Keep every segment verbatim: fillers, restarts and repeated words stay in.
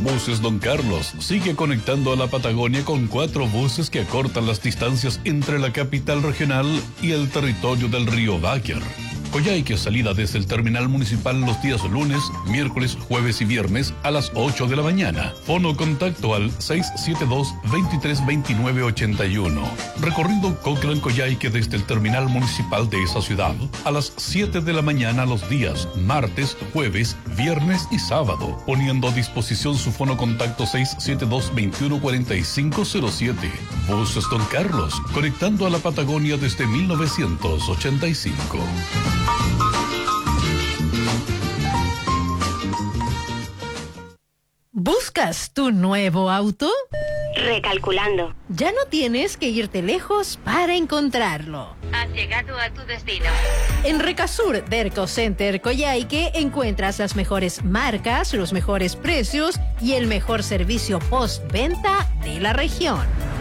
Buses Don Carlos sigue conectando a la Patagonia con cuatro buses que acortan las distancias entre la capital regional y el territorio del río Báquer. Coyhaique, salida desde el terminal municipal los días lunes, miércoles, jueves y viernes a las ocho de la mañana. Fono contacto al seis siete dos, veintitrés veintinueve ochenta y uno. Recorrido Cochrane-Coyhaique desde el terminal municipal de esa ciudad a las siete de la mañana los días martes, jueves, viernes y sábado, poniendo a disposición su fono contacto seis siete dos, veintiuno cuarenta y cinco cero siete. Buses Don Carlos, conectando a la Patagonia desde mil novecientos ochenta y cinco. ¿Buscas tu nuevo auto? Recalculando. Ya no tienes que irte lejos para encontrarlo. Has llegado a tu destino. En Recasur Derco Center Coyhaique encuentras las mejores marcas, los mejores precios y el mejor servicio postventa de la región.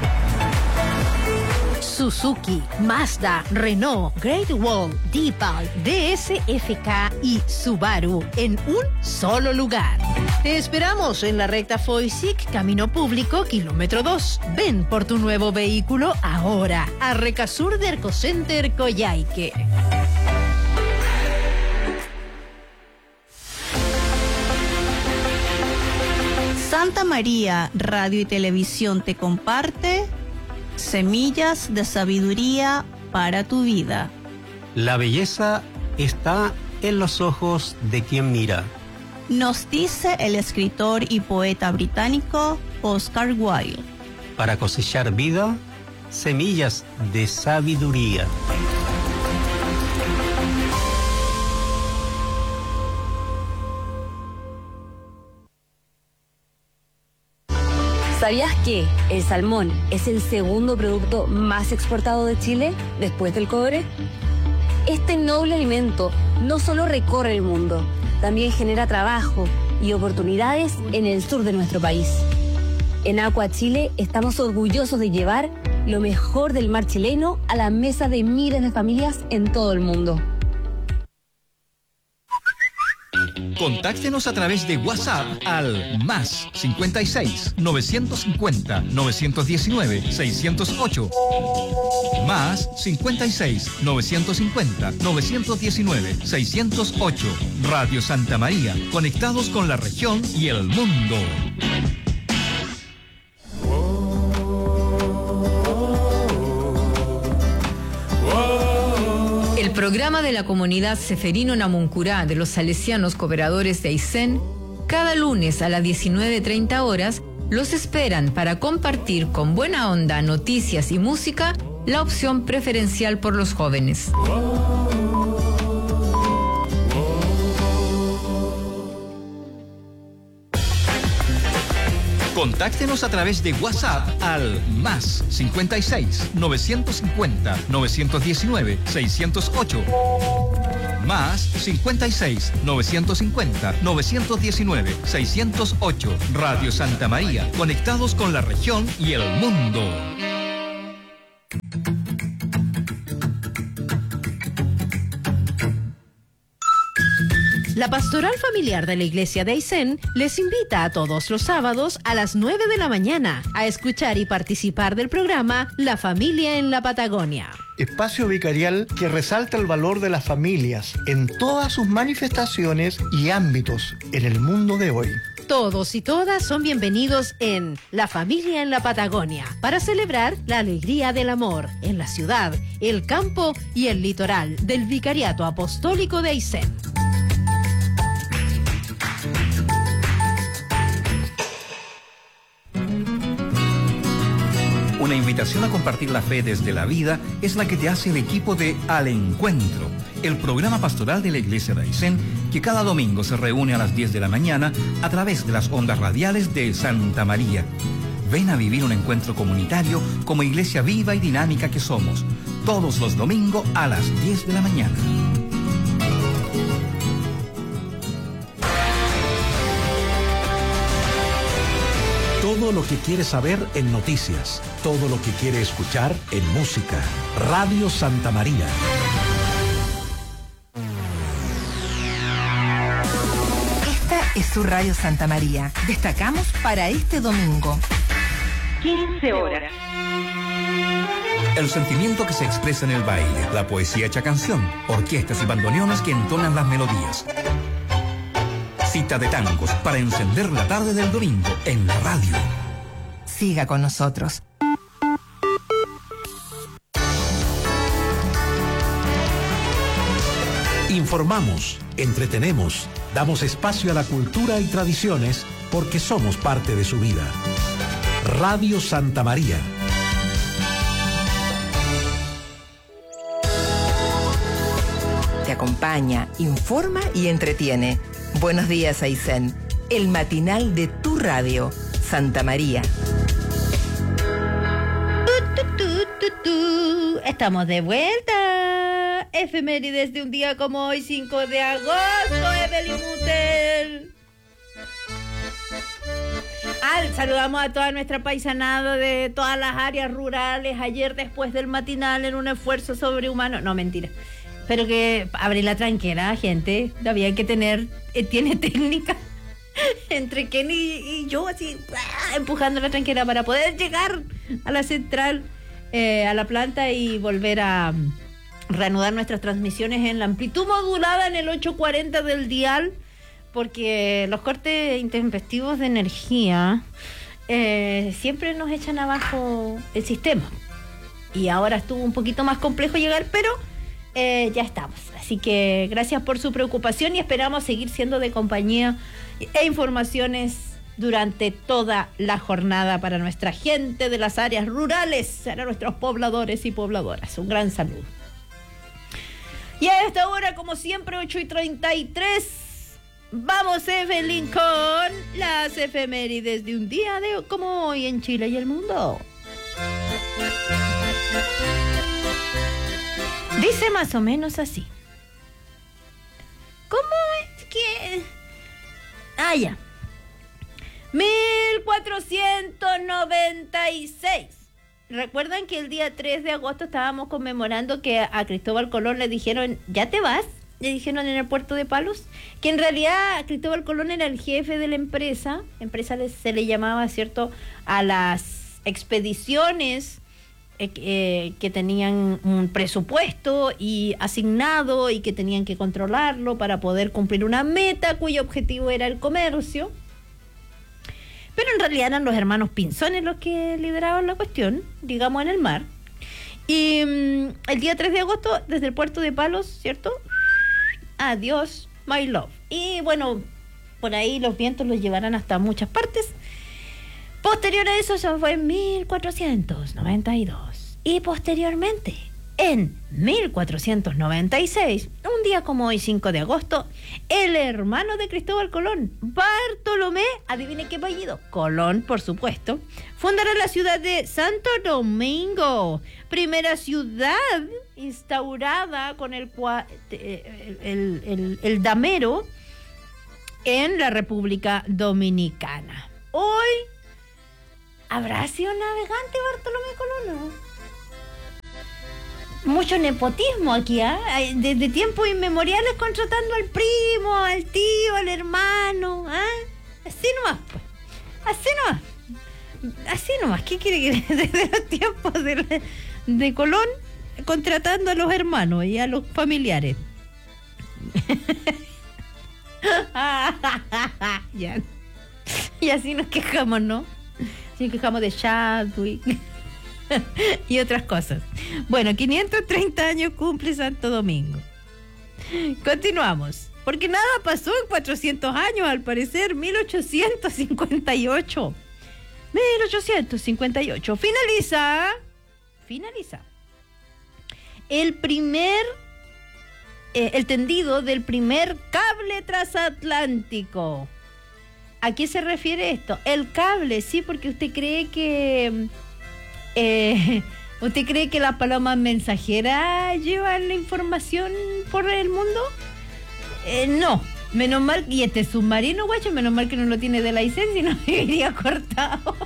Suzuki, Mazda, Renault, Great Wall, Deepal, D S F K y Subaru en un solo lugar. Te esperamos en la recta Foysic, Camino Público, kilómetro dos. Ven por tu nuevo vehículo ahora a Recasur Derco Center Coyhaique. Santa María Radio y Televisión te comparte Semillas de Sabiduría para tu vida. La belleza está en los ojos de quien mira. Nos dice el escritor y poeta británico Oscar Wilde. Para cosechar vida, semillas de sabiduría. ¿Sabías que el salmón es el segundo producto más exportado de Chile después del cobre? Este noble alimento no solo recorre el mundo, también genera trabajo y oportunidades en el sur de nuestro país. En Aqua Chile estamos orgullosos de llevar lo mejor del mar chileno a la mesa de miles de familias en todo el mundo. Contáctenos a través de WhatsApp al más cincuenta y seis, novecientos cincuenta, novecientos diecinueve, seiscientos ocho. Más cincuenta y seis, novecientos cincuenta, novecientos diecinueve, seiscientos ocho. Radio Santa María, conectados con la región y el mundo. El programa de la comunidad Seferino Namuncurá de los Salesianos Cooperadores de Aysén, cada lunes a las diecinueve treinta horas, los esperan para compartir con buena onda noticias y música, la opción preferencial por los jóvenes. Contáctenos a través de WhatsApp al más cincuenta y seis, novecientos cincuenta, novecientos diecinueve, seiscientos ocho. Más cincuenta y seis, novecientos cincuenta, novecientos diecinueve, seiscientos ocho. Radio Santa María, conectados con la región y el mundo. La Pastoral Familiar de la Iglesia de Aysén les invita a todos los sábados a las nueve de la mañana a escuchar y participar del programa La Familia en la Patagonia. Espacio vicarial que resalta el valor de las familias en todas sus manifestaciones y ámbitos en el mundo de hoy. Todos y todas son bienvenidos en La Familia en la Patagonia para celebrar la alegría del amor en la ciudad, el campo y el litoral del Vicariato Apostólico de Aysén. Una invitación a compartir la fe desde la vida es la que te hace el equipo de Al Encuentro, el programa pastoral de la Iglesia de Aysén, que cada domingo se reúne a las diez de la mañana a través de las ondas radiales de Santa María. Ven a vivir un encuentro comunitario como iglesia viva y dinámica que somos, todos los domingos a las diez de la mañana. Todo lo que quiere saber en noticias, todo lo que quiere escuchar en música. Radio Santa María. Esta es su Radio Santa María. Destacamos para este domingo. quince horas. El sentimiento que se expresa en el baile, la poesía hecha canción, orquestas y bandoneones que entonan las melodías. Cita de tangos para encender la tarde del domingo en la radio. Siga con nosotros. Informamos, entretenemos, damos espacio a la cultura y tradiciones porque somos parte de su vida. Radio Santa María. Te acompaña, informa y entretiene. Buenos días, Aysén. El matinal de tu radio, Santa María. Tu, tu, tu, tu, tu. Estamos de vuelta. Efemérides de un día como hoy, cinco de agosto, Evelyn Mutel. Ah, saludamos a toda nuestra paisanada de todas las áreas rurales ayer después del matinal en un esfuerzo sobrehumano. No, mentira. Pero que abre la tranquera, gente. Había que tener, eh, tiene técnica entre Kenny y yo así ¡ah! Empujando la tranquera para poder llegar a la central, eh, a la planta y volver a um, reanudar nuestras transmisiones en la amplitud modulada en el ochocientos cuarenta del dial, porque los cortes intempestivos de energía eh, siempre nos echan abajo el sistema. Y ahora estuvo un poquito más complejo llegar, pero Eh, ya estamos, así que gracias por su preocupación y esperamos seguir siendo de compañía e informaciones durante toda la jornada para nuestra gente de las áreas rurales, para nuestros pobladores y pobladoras. Un gran saludo. Y a esta hora, como siempre, ocho y treinta y tres, vamos, Evelyn, con las efemérides de un día de como hoy en Chile y el mundo. Dice más o menos así. ¿Cómo es que...? Ah, ya. mil cuatrocientos noventa y seis. ¿Recuerdan que el día tres de agosto estábamos conmemorando que a Cristóbal Colón le dijeron, ¿ya te vas? Le dijeron en el puerto de Palos. Que en realidad Cristóbal Colón era el jefe de la empresa. Empresa se le llamaba, ¿cierto?, a las expediciones Eh, eh, que tenían un presupuesto y asignado y que tenían que controlarlo para poder cumplir una meta cuyo objetivo era el comercio. Pero en realidad eran los hermanos Pinzones los que lideraban la cuestión, digamos, en el mar. Y um, el día tres de agosto, desde el puerto de Palos, ¿cierto? Adiós, my love. Y bueno, por ahí los vientos los llevarán hasta muchas partes. Posterior a eso, eso fue en mil cuatrocientos noventa y dos. Y posteriormente, en mil cuatrocientos noventa y seis, un día como hoy, cinco de agosto, el hermano de Cristóbal Colón, Bartolomé, adivine qué apellido, Colón, por supuesto, fundará la ciudad de Santo Domingo, primera ciudad instaurada con el, el, el, el, el damero en la República Dominicana. Hoy, ¿habrá sido navegante Bartolomé Colón? Mucho nepotismo aquí, ¿eh? Desde tiempos inmemoriales contratando al primo, al tío, al hermano, ¿eh? Así nomás, pues. Así nomás. Así nomás. ¿Qué quiere que desde los tiempos de, de Colón contratando a los hermanos y a los familiares? Ya. Y así nos quejamos, ¿no? Así nos quejamos de Chadwick y otras cosas. Bueno, quinientos treinta años cumple Santo Domingo. Continuamos. Porque nada pasó en cuatrocientos años, al parecer. mil ochocientos cincuenta y ocho. mil ochocientos cincuenta y ocho. Finaliza. Finaliza. El primer... Eh, el tendido del primer cable transatlántico. ¿A qué se refiere esto? El cable, sí, porque usted cree que... Eh, ¿Usted cree que las palomas mensajeras llevan la información por el mundo? Eh, no. Menos mal, y este submarino, guacho, menos mal que no lo tiene de la licencia y no me iría cortado.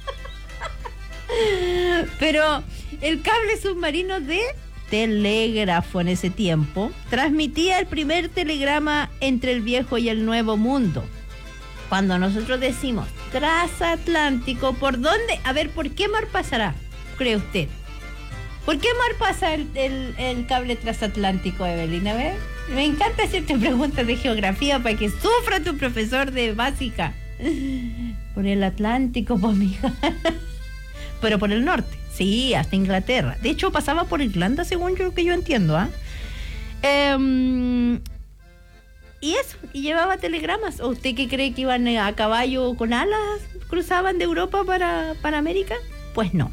Pero el cable submarino de telégrafo en ese tiempo transmitía el primer telegrama entre el viejo y el nuevo mundo. cuando nosotros decimos transatlántico, ¿por dónde? A ver, ¿por qué mar pasará, cree usted? ¿Por qué mar pasa el, el, el cable transatlántico, Evelyn? A ver, me encanta hacerte preguntas de geografía para que sufra tu profesor de básica. Por el Atlántico, pues, mija. Pero por el norte, sí, hasta Inglaterra. De hecho, pasaba por Irlanda, según yo lo que yo entiendo, ¿ah? ¿eh? Um, y eso, y llevaba telegramas. ¿O usted qué cree que iban a caballo con alas, cruzaban de Europa para, para América? Pues no.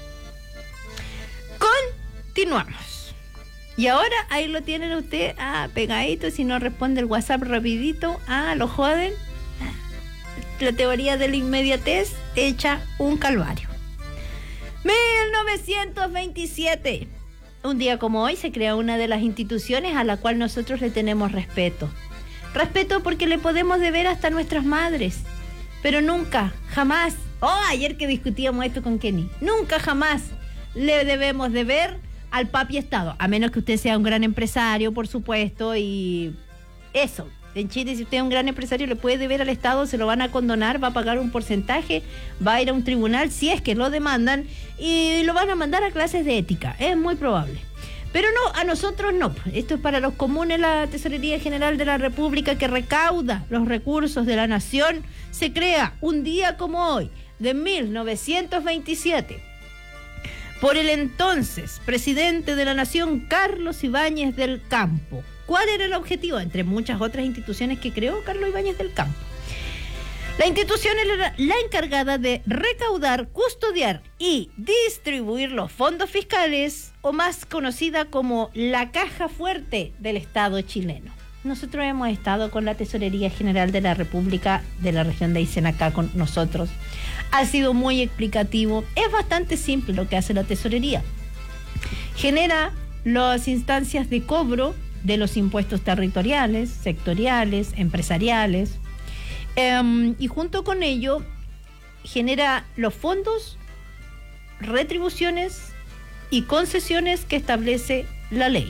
Continuamos. Y ahora ahí lo tienen usted, ah, pegadito, si no responde el WhatsApp rapidito, ah, lo joden. La teoría de la inmediatez hecha un calvario. mil novecientos veintisiete. Un día como hoy se crea una de las instituciones a la cual nosotros le tenemos respeto. Respeto porque le podemos deber hasta a nuestras madres. Pero nunca, jamás, oh, ayer que discutíamos esto con Kenny, nunca jamás le debemos deber al papi Estado, a menos que usted sea un gran empresario, por supuesto, y eso. En Chile, si usted es un gran empresario, le puede deber al Estado, se lo van a condonar, va a pagar un porcentaje, va a ir a un tribunal si es que lo demandan y lo van a mandar a clases de ética. Es muy probable. Pero no, a nosotros no. Esto es para los comunes, la Tesorería General de la República, que recauda los recursos de la nación. Se crea un día como hoy, de mil novecientos veintisiete. Por el entonces presidente de la nación, Carlos Ibáñez del Campo. ¿Cuál era el objetivo? Entre muchas otras instituciones que creó Carlos Ibáñez del Campo. La institución era la encargada de recaudar, custodiar y distribuir los fondos fiscales, o más conocida como la Caja Fuerte del Estado chileno. Nosotros hemos estado con la Tesorería General de la República de la región de Aysén acá con nosotros. Ha sido muy explicativo. Es bastante simple lo que hace la Tesorería. Genera las instancias de cobro de los impuestos territoriales, sectoriales, empresariales, eh, y junto con ello genera los fondos, retribuciones y concesiones que establece la ley.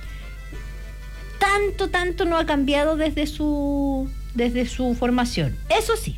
Tanto, tanto no ha cambiado desde su, desde su formación. Eso sí,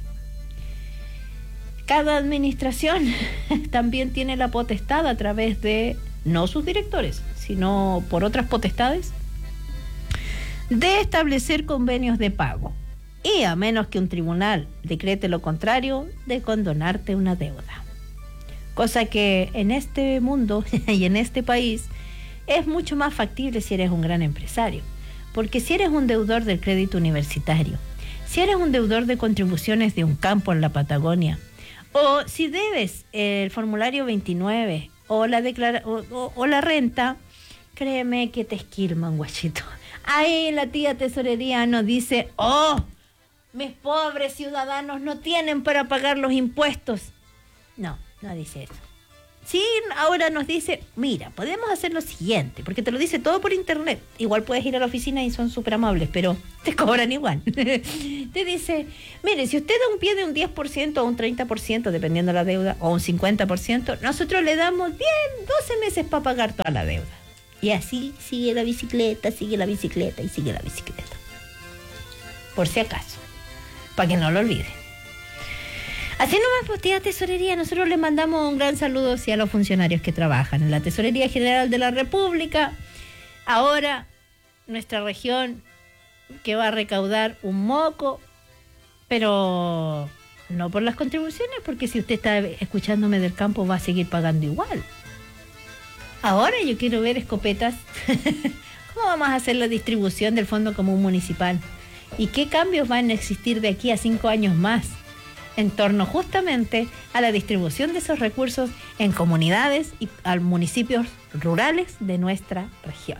cada administración también tiene la potestad a través de, no sus directores, sino por otras potestades, de establecer convenios de pago y, a menos que un tribunal decrete lo contrario, de condonarte una deuda. Cosa que en este mundo y en este país es mucho más factible si eres un gran empresario. Porque si eres un deudor del crédito universitario, si eres un deudor de contribuciones de un campo en la Patagonia, o si debes el formulario veintinueve o la, declara- o, o, o la renta, créeme que te esquilman, guachito. Ahí la tía tesorería nos dice, oh, mis pobres ciudadanos no tienen para pagar los impuestos. No, no dice eso. Sí, ahora nos dice, mira, podemos hacer lo siguiente, porque te lo dice todo por internet. Igual puedes ir a la oficina y son súper amables, pero te cobran igual. Te dice, mire, si usted da un pie de un diez por ciento o un treinta por ciento, dependiendo de la deuda, o un cincuenta por ciento, nosotros le damos bien doce meses para pagar toda la deuda. Y así sigue la bicicleta, sigue la bicicleta y sigue la bicicleta. Por si acaso, para que no lo olviden. Así nomás, pues, tía tesorería, nosotros les mandamos un gran saludo hacia los funcionarios que trabajan en la Tesorería General de la República. Ahora, nuestra región, que va a recaudar un moco, pero no por las contribuciones, porque si usted está escuchándome del campo va a seguir pagando igual. Ahora yo quiero ver escopetas. ¿Cómo vamos a hacer la distribución del Fondo Común Municipal? ¿Y qué cambios van a existir de aquí a cinco años más en torno justamente a la distribución de esos recursos en comunidades y a municipios rurales de nuestra región?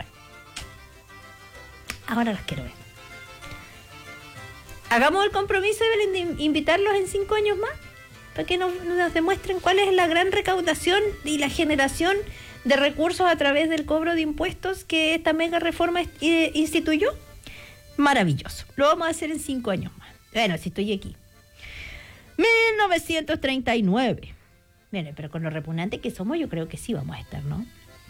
Ahora los quiero ver. Hagamos el compromiso de invitarlos en cinco años más para que nos, nos demuestren cuál es la gran recaudación y la generación de recursos a través del cobro de impuestos que esta mega reforma instituyó. Maravilloso. Lo vamos a hacer en cinco años más. Bueno, si estoy aquí. mil novecientos treinta y nueve. Miren, pero con lo repugnante que somos, yo creo que sí vamos a estar, ¿no?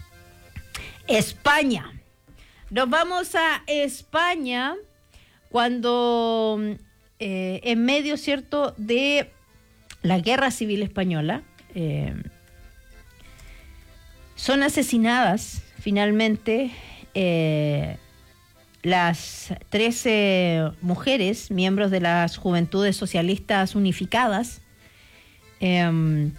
España. Nos vamos a España cuando eh, en medio, ¿cierto?, de la Guerra Civil Española, eh, son asesinadas finalmente eh, las trece mujeres, miembros de las Juventudes Socialistas Unificadas, eh,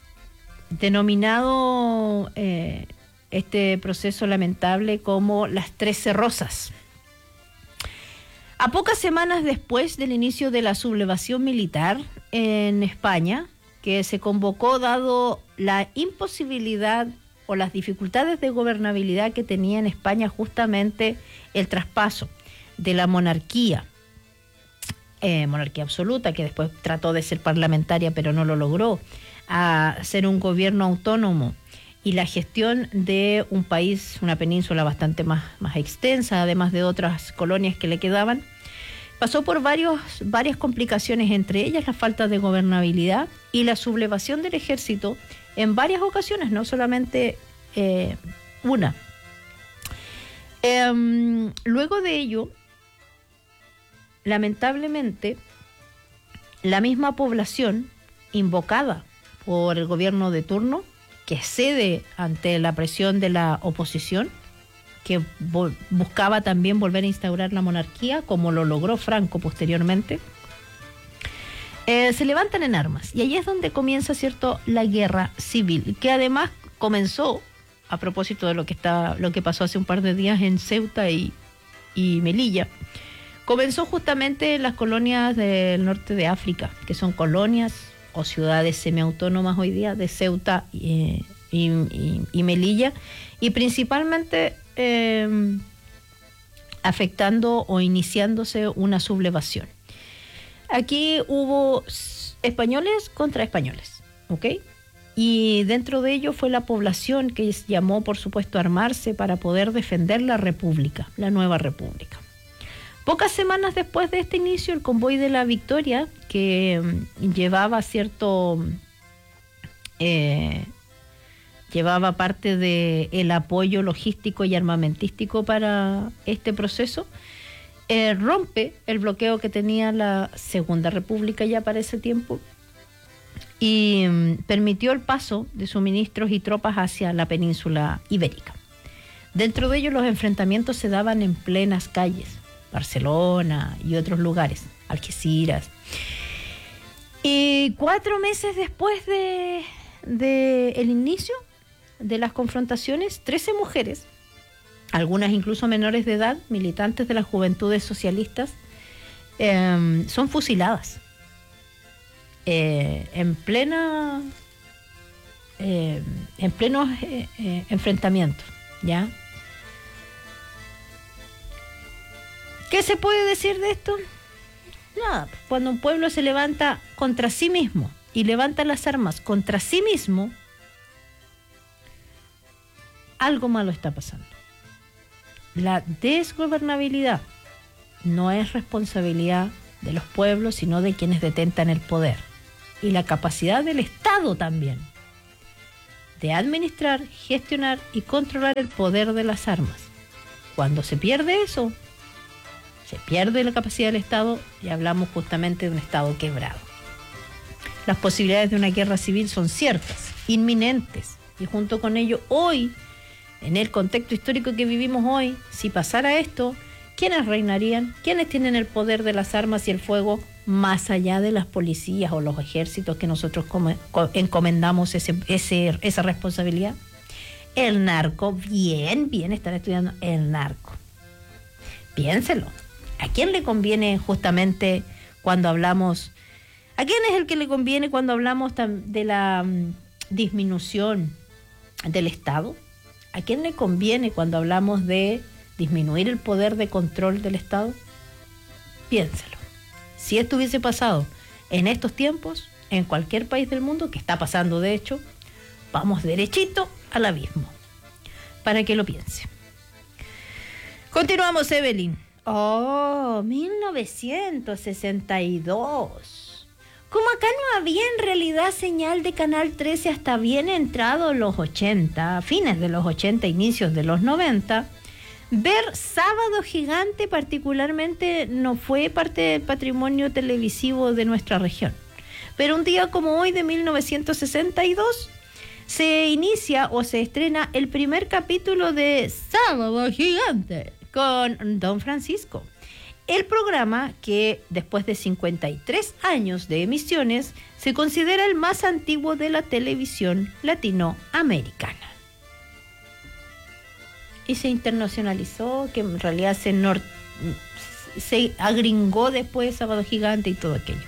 denominado eh, este proceso lamentable como las Trece Rosas. A pocas semanas después del inicio de la sublevación militar en España, que se convocó dado la imposibilidad o las dificultades de gobernabilidad que tenía en España justamente el traspaso de la monarquía, eh, monarquía absoluta, que después trató de ser parlamentaria pero no lo logró, a ser un gobierno autónomo, y la gestión de un país, una península bastante más, más extensa, además de otras colonias que le quedaban, pasó por varios, varias complicaciones, entre ellas la falta de gobernabilidad y la sublevación del ejército en varias ocasiones, no solamente eh, una. Eh, luego de ello, lamentablemente, la misma población invocada por el gobierno de turno, que cede ante la presión de la oposición, que buscaba también volver a instaurar la monarquía, como lo logró Franco posteriormente, eh, se levantan en armas. Y ahí es donde comienza, ¿cierto?, la guerra civil, que además comenzó, a propósito de lo que, está, lo que pasó hace un par de días en Ceuta y, y Melilla, comenzó justamente en las colonias del norte de África, que son colonias o ciudades semiautónomas hoy día de Ceuta y, y, y, y Melilla, y principalmente eh, afectando o iniciándose una sublevación. Aquí hubo españoles contra españoles, ¿ok? Y dentro de ello fue la población que llamó, por supuesto, a armarse para poder defender la República, la nueva República. Pocas semanas después de este inicio, el Convoy de la Victoria, que um, llevaba cierto, eh, llevaba parte del apoyo logístico y armamentístico para este proceso, eh, rompe el bloqueo que tenía la Segunda República ya para ese tiempo y um, permitió el paso de suministros y tropas hacia la península ibérica. Dentro de ellos los enfrentamientos se daban en plenas calles, Barcelona y otros lugares, Algeciras. Y cuatro meses después de, de el inicio de las confrontaciones, trece mujeres, algunas incluso menores de edad, militantes de las Juventudes Socialistas, eh, son fusiladas eh, en plena eh, en plenos eh, eh, enfrentamientos, ¿ya? ¿Qué se puede decir de esto? Nada, cuando un pueblo se levanta contra sí mismo y levanta las armas contra sí mismo, algo malo está pasando. La desgobernabilidad no es responsabilidad de los pueblos, sino de quienes detentan el poder. Y la capacidad del Estado también de administrar, gestionar y controlar el poder de las armas. Cuando se pierde eso, se pierde la capacidad del Estado y hablamos justamente de un Estado quebrado. Las posibilidades de una guerra civil son ciertas, inminentes, y junto con ello hoy, en el contexto histórico que vivimos hoy, si pasara esto, ¿quiénes reinarían? ¿Quiénes tienen el poder de las armas y el fuego más allá de las policías o los ejércitos que nosotros encomendamos ese, ese, esa responsabilidad? El narco, bien, bien, están estudiando el narco. Piénselo. ¿A quién le conviene justamente cuando hablamos, a quién es el que le conviene cuando hablamos de la um, disminución del Estado? ¿A quién le conviene cuando hablamos de disminuir el poder de control del Estado? Piénselo. Si esto hubiese pasado en estos tiempos, en cualquier país del mundo, que está pasando de hecho, vamos derechito al abismo. Para que lo piense. Continuamos, Evelyn. Oh, mil novecientos sesenta y dos. Como acá no había en realidad señal de Canal trece hasta bien entrados los ochenta, fines de los ochenta, inicios de los noventa, Ver Sábado Gigante particularmente no fue parte del patrimonio televisivo de nuestra región. Pero un día como hoy de mil novecientos sesenta y dos se inicia o se estrena el primer capítulo de Sábado Gigante con Don Francisco. El programa, que después de cincuenta y tres años de emisiones, se considera el más antiguo de la televisión latinoamericana. Y se internacionalizó, que en realidad se, nor- se agringó después Sábado Gigante y todo aquello.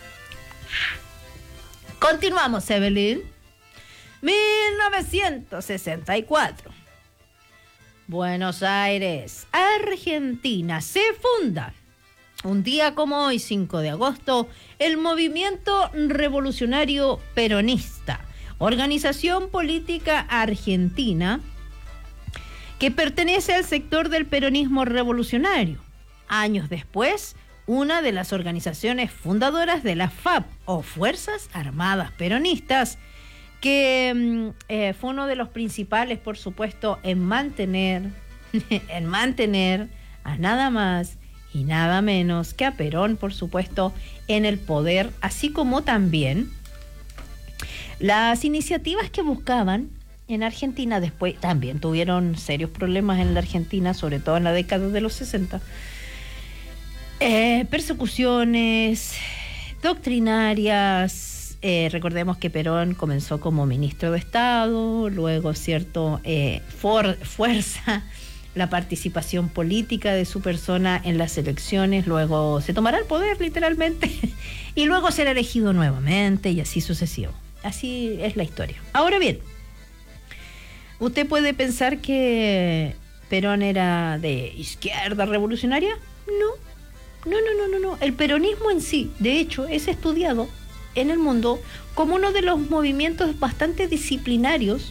Continuamos, Evelyn. mil novecientos sesenta y cuatro. Buenos Aires, Argentina, se funda. Un día como hoy, cinco de agosto, el Movimiento Revolucionario Peronista, organización política argentina que pertenece al sector del peronismo revolucionario. Años después, una de las organizaciones fundadoras de la F A P, o Fuerzas Armadas Peronistas, que eh, fue uno de los principales, por supuesto, en mantener, en mantener a nada más y nada menos que a Perón, por supuesto, en el poder, así como también las iniciativas que buscaban en Argentina. Después también tuvieron serios problemas en la Argentina, sobre todo en la década de los sesenta. Eh, persecuciones doctrinarias. Eh, recordemos que Perón comenzó como ministro de Estado, luego, cierto, eh, for, fuerza la participación política de su persona en las elecciones, luego se tomará el poder literalmente y luego será elegido nuevamente y así sucesivo. Así es la historia. Ahora bien, ¿usted puede pensar que Perón era de izquierda revolucionaria? No, no, no, no, no, no. El peronismo en sí, de hecho, es estudiado en el mundo como uno de los movimientos bastante disciplinarios,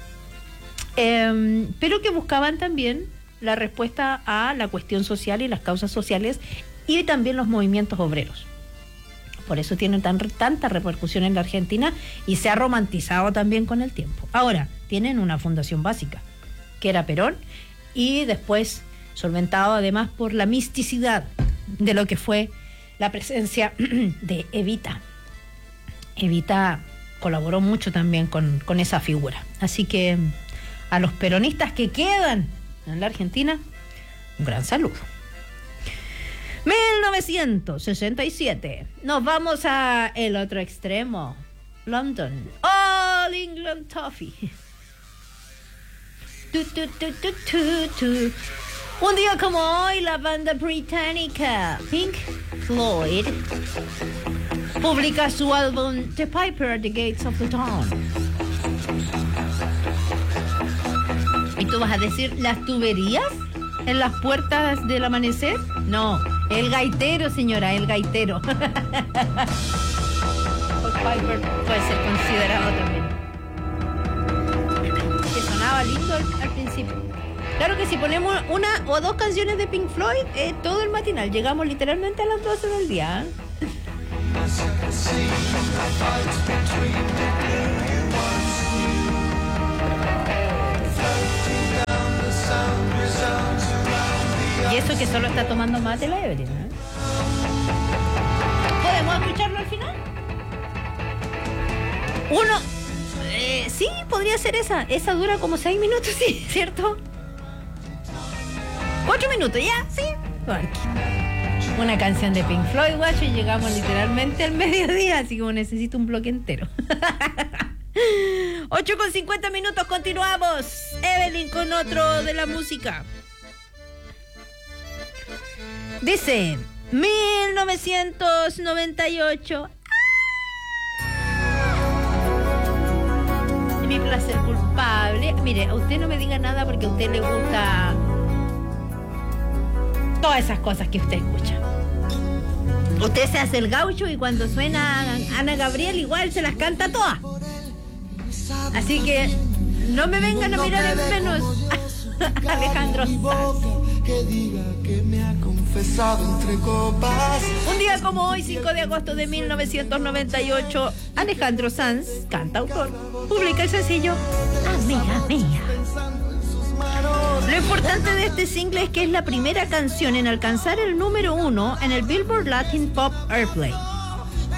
eh, pero que buscaban también la respuesta a la cuestión social y las causas sociales y también los movimientos obreros. Por eso tiene tan, tanta repercusión en la Argentina y se ha romantizado también con el tiempo. Ahora, tienen una fundación básica, que era Perón, y después solventado además por la misticidad de lo que fue la presencia de Evita. Evita colaboró mucho también con, con esa figura. Así que a los peronistas que quedan en la Argentina, un gran saludo. mil novecientos sesenta y siete. Nos vamos a el otro extremo. London. All England Toffee. Tu, tu, tu, tu, tu, tu. Un día como hoy, la banda británica Pink Floyd publica su álbum The Piper at the Gates of the Dawn. ¿Y tú vas a decir las tuberías en las puertas del amanecer? No, el gaitero, señora, el gaitero. Piper puede ser considerado también. Que sonaba lindo al, al principio. Claro que si ponemos una o dos canciones de Pink Floyd, eh, todo el matinal, llegamos literalmente a las doce del día. Y eso que solo está tomando mate la Evelyn, ¿eh? ¿Podemos escucharlo al final? Uno, eh, sí, podría ser esa. Esa dura como seis minutos, sí, ¿cierto? Ocho minutos, ¿ya? Sí. Una canción de Pink Floyd, guacho, y llegamos literalmente al mediodía, así que necesito un bloque entero. ocho con cincuenta minutos, continuamos. Evelyn con otro de la música. Dice, mil novecientos noventa y ocho. ¡Ah! Mi placer culpable. Mire, a usted no me diga nada porque a usted le gusta todas esas cosas que usted escucha. Usted se hace el gaucho y cuando suena Ana Gabriel igual se las canta todas. Así que no me vengan a mirar en menos Alejandro Sanz. Que diga que me ha confesado entre copas. Un día como hoy, cinco de agosto de mil novecientos noventa y ocho, Alejandro Sanz, cantautor, publica el sencillo Amiga Mía. Lo importante de este single es que es la primera canción en alcanzar el número uno en el Billboard Latin Pop Airplay.